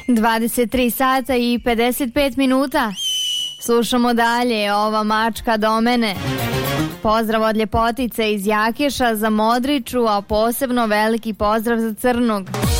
23 sata i 55 minuta. Slušamo dalje Ova mačka do mene. Pozdrav od ljepotice iz Jakeša za Modriću, a posebno veliki pozdrav za Crnog.